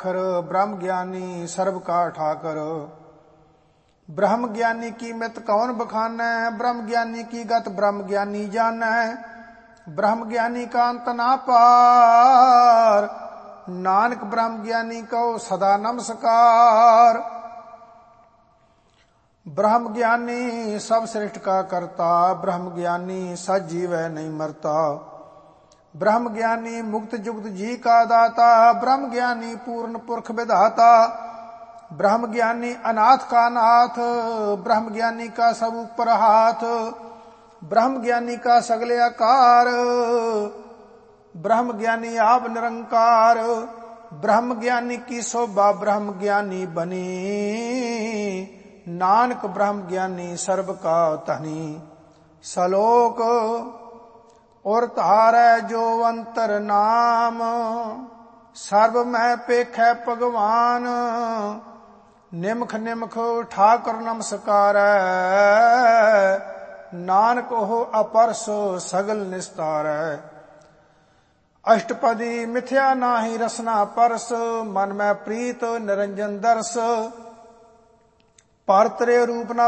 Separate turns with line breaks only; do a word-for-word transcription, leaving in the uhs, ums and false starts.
आखर, ब्रह्म ज्ञानी सर्व का ठाकर। ब्रह्म ज्ञानी की मित कौन बखानै, ब्रह्म ज्ञानी की गत ब्रह्म ज्ञानी जानै। ब्रह्म ज्ञानी का अंत ना पार, नानक ब्रह्म ज्ञानी को सदा नमस्कार। ब्रह्म ज्ञानी सब सृष्टि का करता, ब्रह्म ज्ञानी सच जीवै नहीं मरता। ब्रह्म ज्ञानी मुक्त जुक्त जी का दाता, ब्रह्म ज्ञानी पूर्ण पुरख विधाता। ब्रह्म ज्ञानी अनाथ का नाथ, ब्रह्म ज्ञानी का सब ऊपर हाथ। ब्रह्म ज्ञानी का सगले आकार, ब्रह्म ज्ञानी आप निरंकार। ब्रह्म ज्ञानी की शोभा ब्रह्म ज्ञानी बनी, नानक ब्रह्म ज्ञानी सर्व का धनी। सलोक और तारै जो अंतर नाम, सर्व मैं पेखै भगवान। निमख निमख ठाकुर नमस्कार, नानक हो अपरस सगल निस्तार। अष्टपदी मिथ्या नाहि रसना परस, मन में प्रीत निरंजन दर्श। परतरे रूप न